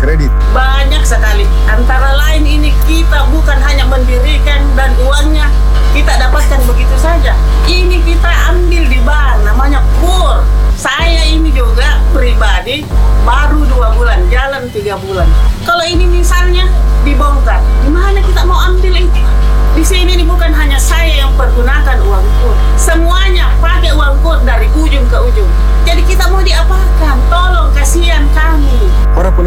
kredit. Banyak sekali. Antara lain ini kita bukan hanya mendirikan dan uangnya kita dapatkan begitu saja. Ini kita ambil di bank namanya KUR. Saya ini juga pribadi baru 2 bulan, jalan 3 bulan. Kalau ini misalnya dibongkar, gimana kita mau ambil itu? Di sini ini bukan hanya saya yang pergunakan uang KUR. Semuanya pakai uang KUR dari ujung ke ujung. Jadi kita mau diapakan?